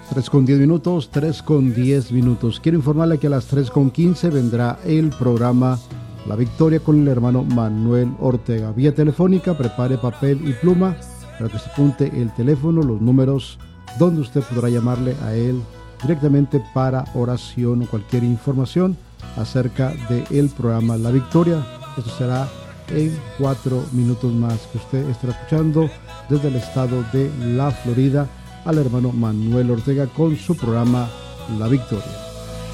3:10, 3:10. Quiero informarle que a las 3:15 vendrá el programa La Victoria con el hermano Manuel Ortega. Vía telefónica, prepare papel y pluma para que se apunte el teléfono, los números donde usted podrá llamarle a él directamente para oración o cualquier información acerca del programa La Victoria. Esto será en 4 minutos más, que usted estará escuchando desde el estado de la Florida al hermano Manuel Ortega con su programa La Victoria.